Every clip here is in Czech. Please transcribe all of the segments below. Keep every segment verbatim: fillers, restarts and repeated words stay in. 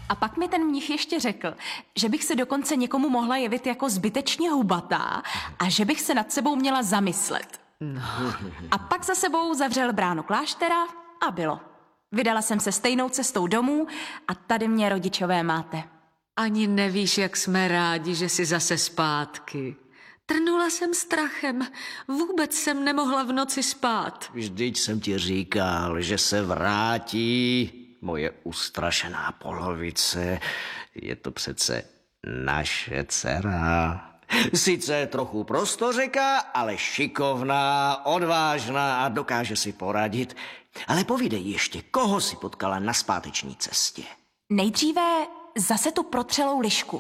A pak mi ten mnich ještě řekl, že bych se dokonce někomu mohla jevit jako zbytečně hubatá a že bych se nad sebou měla zamyslet. No. A pak za sebou zavřel bránu kláštera a bylo. Vydala jsem se stejnou cestou domů a tady mě rodičové máte. Ani nevíš, jak jsme rádi, že jsi zase zpátky. Trnula jsem strachem. Vůbec jsem nemohla v noci spát. Vždyť jsem ti říkal, že se vrátí moje ustrašená polovice. Je to přece naše dcera. Sice trochu prostořeka, ale šikovná, odvážná a dokáže si poradit. Ale povídej ještě, koho si potkala na zpáteční cestě? Nejdříve zase tu protřelou lišku.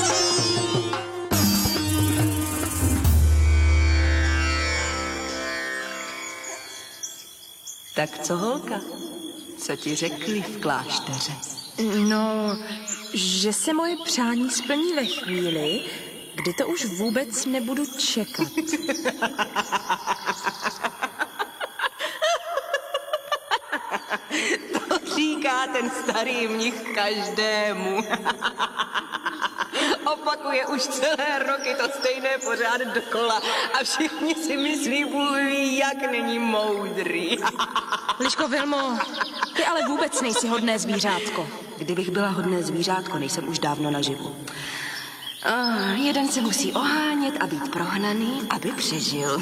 Tak co, holka? Co ti řekli v klášteře? No, že se moje přání splní ve chvíli, kdy to už vůbec nebudu čekat. To říká ten starý mnich každému. Opakuje už celé roky to stejné pořád dokola a všichni si myslí, Bůh ví, jak není moudrý. Liško Vilmo, ty ale vůbec nejsi hodné zvířátko. Kdybych byla hodné zvířátko, nejsem už dávno naživu. Ah, jeden se musí ohánět a být prohnaný, aby přežil.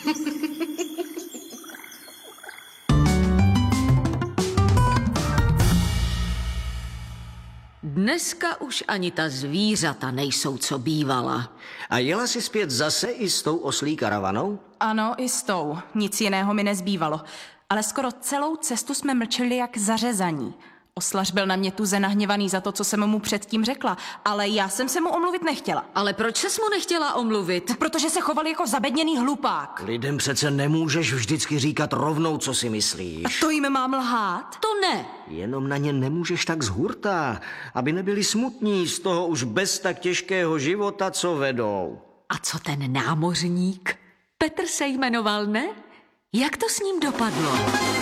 Dneska už ani ta zvířata nejsou, co bývala. A jela jsi zpět zase i s tou oslí karavanou? Ano, i s tou. Nic jiného mi nezbývalo. Ale skoro celou cestu jsme mlčeli jak zařezaní. Oslař byl na mě tuze nahněvaný za to, co jsem mu předtím řekla, ale já jsem se mu omluvit nechtěla. Ale proč ses mu nechtěla omluvit? Protože se choval jako zabedněný hlupák. Lidem přece nemůžeš vždycky říkat rovnou, co si myslíš. A to jim mám lhát? To ne. Jenom na ně nemůžeš tak zhurta, aby nebyli smutní z toho už bez tak těžkého života, co vedou. A co ten námořník? Petr se jmenoval, ne? Jak to s ním dopadlo?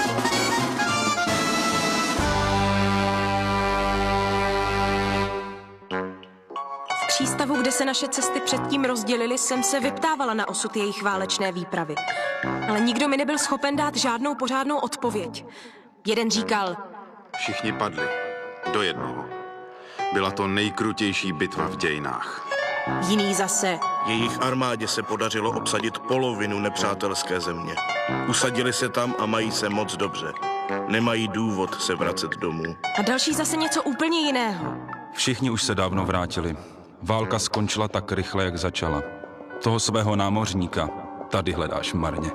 V přístavu, kde se naše cesty předtím rozdělily, jsem se vyptávala na osud jejich válečné výpravy. Ale nikdo mi nebyl schopen dát žádnou pořádnou odpověď. Jeden říkal... Všichni padli. Do jednoho. Byla to nejkrutější bitva v dějinách. Jiný zase... Jejich armádě se podařilo obsadit polovinu nepřátelské země. Usadili se tam a mají se moc dobře. Nemají důvod se vracet domů. A další zase něco úplně jiného. Všichni už se dávno vrátili. Válka skončila tak rychle, jak začala. Toho svého námořníka tady hledáš marně.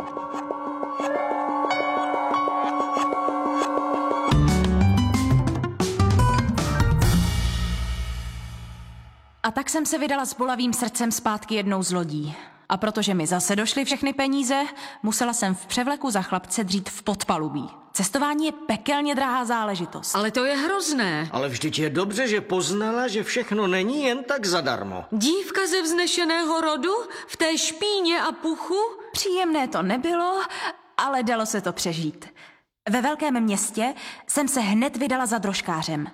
A tak jsem se vydala s bolavým srdcem zpátky jednou z lodí. A protože mi zase došly všechny peníze, musela jsem v převleku za chlapce dřít v podpalubí. Cestování je pekelně drahá záležitost. Ale to je hrozné. Ale vždyť je dobře, že poznala, že všechno není jen tak zadarmo. Dívka ze vznešeného rodu? V té špíně a puchu? Příjemné to nebylo, ale dalo se to přežít. Ve velkém městě jsem se hned vydala za drožkářem.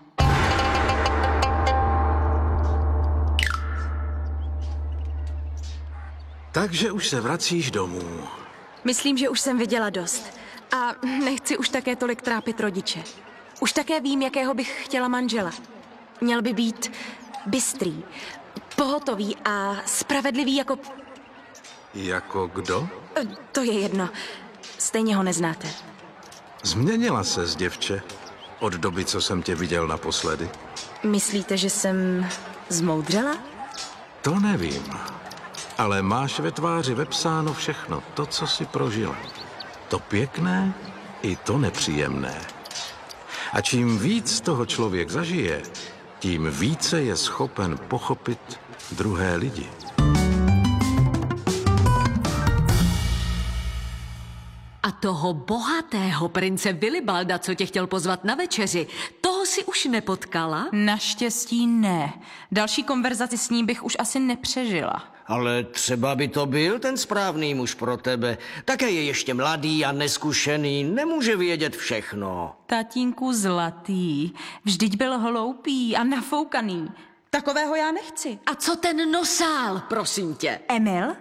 Takže už se vracíš domů. Myslím, že už jsem viděla dost. A nechci už také tolik trápit rodiče. Už také vím, jakého bych chtěla manžela. Měl by být bystrý, pohotový a spravedlivý jako... Jako kdo? To je jedno. Stejně ho neznáte. Změnila ses, děvče, od doby, co jsem tě viděl naposledy. Myslíte, že jsem zmoudřela? To nevím. Ale máš ve tváři vepsáno všechno to, co jsi prožila. To pěkné i to nepříjemné. A čím víc toho člověk zažije, tím více je schopen pochopit druhé lidi. A A toho bohatého prince Vilibalda, co tě chtěl pozvat na večeři, toho si už nepotkala? Naštěstí ne. Další konverzaci s ním bych už asi nepřežila. Ale třeba by to byl ten správný muž pro tebe. Také je ještě mladý a neskušený, nemůže vědět všechno. Tatínku zlatý, vždyť byl hloupý a nafoukaný. Takového já nechci. A co ten nosál, prosím tě? Emil?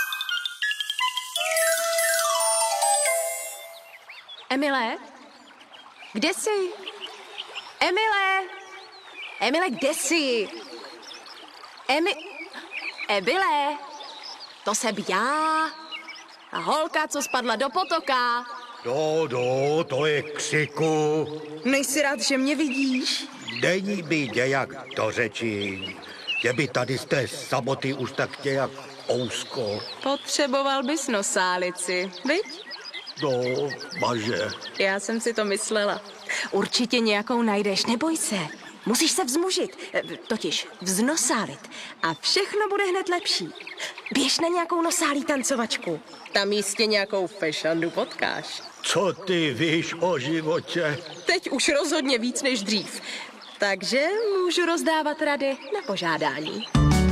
Emile? Kde jsi? Emile? Emile, kde jsi? Emi... Emile? To jsem já. A holka, co spadla do potoka. No, no, to je křiku. Nejsi rád, že mě vidíš? Není mi nějak do řečí. Je by tady z té samoty už tak nějak ousko. Potřeboval bys nosálici, viď? No, maže. Já jsem si to myslela. Určitě nějakou najdeš, neboj se. Musíš se vzmužit, eh, totiž vznosálit. A všechno bude hned lepší. Běž na nějakou nosálí tancovačku. Tam jistě nějakou fešandu potkáš. Co ty víš o životě? Teď už rozhodně víc než dřív. Takže můžu rozdávat rady na požádání.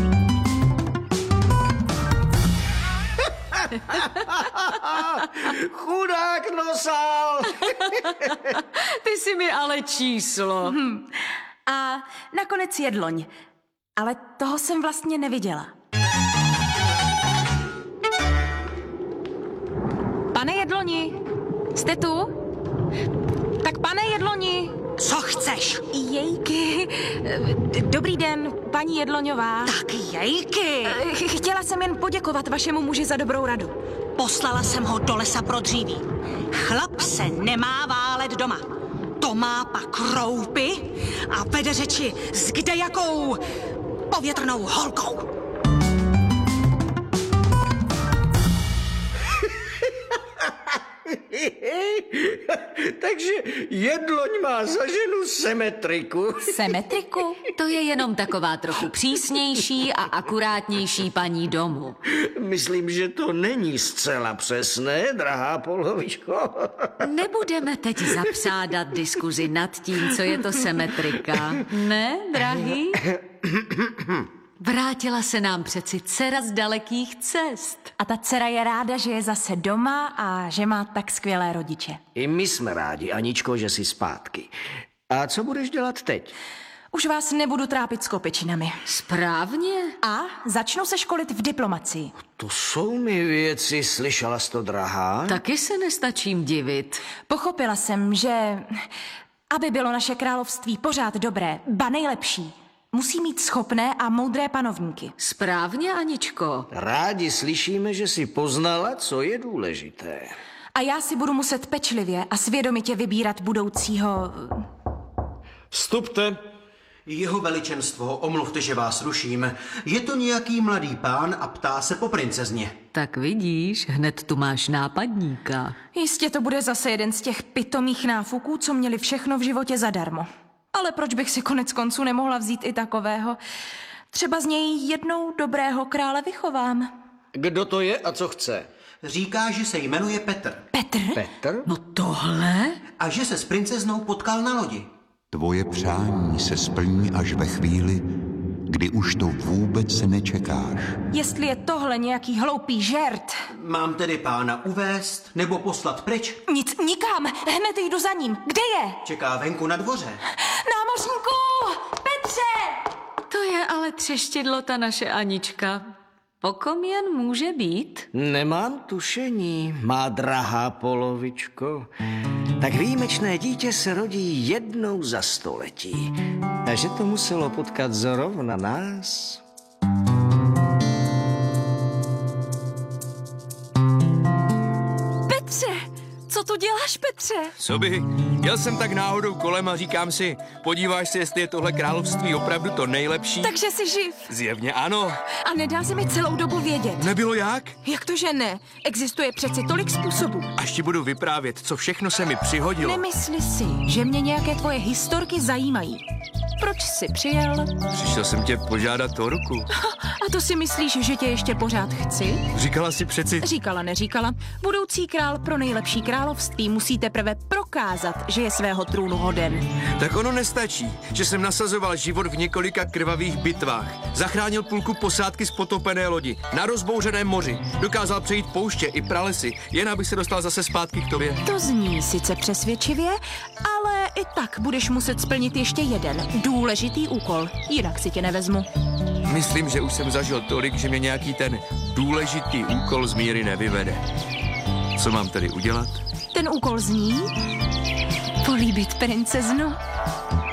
Chudák nosal! Ty jsi mi ale číslo. Hm. A nakonec jedloň. Ale toho jsem vlastně neviděla. Pane jedloni, jste tu? Tak pane jedloni. Co chceš? Jejky. Dobrý den, paní Jedloňová. Tak jejky. Chtěla jsem jen poděkovat vašemu muži za dobrou radu. Poslala jsem ho do lesa pro dříví. Chlap se nemá válet doma. To má pak roupy a vede řeči s kdejakou povětrnou holkou. Takže jedloň má za ženu Semetriku. Semetriku? To je jenom taková trochu přísnější a akurátnější paní domu. Myslím, že to není zcela přesné, drahá polovičko. Nebudeme teď zapsádat diskuzi nad tím, co je to semetrika. Ne, drahý? Vrátila se nám přeci dcera z dalekých cest. A ta dcera je ráda, že je zase doma a že má tak skvělé rodiče. I my jsme rádi, Aničko, že jsi zpátky. A co budeš dělat teď? Už vás nebudu trápit s kopečinami. Správně. A začnu se školit v diplomacii. To jsou mi věci, slyšela jsi to, drahá? Taky se nestačím divit. Pochopila jsem, že aby bylo naše království pořád dobré, ba nejlepší, musí mít schopné a moudré panovníky. Správně, Aničko. Rádi slyšíme, že jsi poznala, co je důležité. A já si budu muset pečlivě a svědomitě vybírat budoucího... Vstupte. Jeho veličenstvo, omluvte, že vás ruším. Je to nějaký mladý pán a ptá se po princezně. Tak vidíš, hned tu máš nápadníka. Jistě to bude zase jeden z těch pitomých náfuků, co měli všechno v životě zadarmo. Ale proč bych si konec konců nemohla vzít i takového? Třeba z něj jednou dobrého krále vychovám. Kdo to je a co chce? Říká, že se jmenuje Petr. Petr? Petr? No tohle? A že se s princeznou potkal na lodi. Tvoje přání se splní až ve chvíli, kdy už to vůbec nečekáš. Jestli je tohle nějaký hloupý žert. Mám tedy pána uvést nebo poslat pryč? Nic, nikam, hned jdu za ním. Kde je? Čeká venku na dvoře. Námořníku! Petře! To je ale třeštidlo ta naše Anička. Po kom jen může být? Nemám tušení, má drahá polovičko. Tak výjimečné dítě se rodí jednou za století. A že to muselo potkat zrovna nás? Petře! Co tu děláš, Petře? Co by? Jel jsem tak náhodou kolem a říkám si, podíváš se, jestli je tohle království opravdu to nejlepší? Takže jsi živ. Zjevně ano. A nedá se mi celou dobu vědět. Nebylo jak? Jak to, že ne? Existuje přeci tolik způsobů. Až ti budu vyprávět, co všechno se mi přihodilo. Nemysli si, že mě nějaké tvoje historky zajímají. proč jsi přijel? Přišel jsem tě požádat o ruku. A to si myslíš, že tě ještě pořád chci? Říkala si přeci... Říkala, neříkala. Budoucí král pro nejlepší království musí teprve prokázat, že je svého trůnu hoden. Tak ono nestačí, že jsem nasazoval život v několika krvavých bitvách. Zachránil půlku posádky z potopené lodi na rozbouřeném moři. Dokázal přejít pouště i pralesy, jen aby se dostal zase zpátky k tobě. To zní sice přesvědčivě, ale i tak budeš muset splnit ještě jeden důležitý úkol, jinak si tě nevezmu. Myslím, že už jsem zažil tolik, že mě nějaký ten důležitý úkol z míry nevyvede. Co mám tedy udělat? Ten úkol zní políbit princeznu.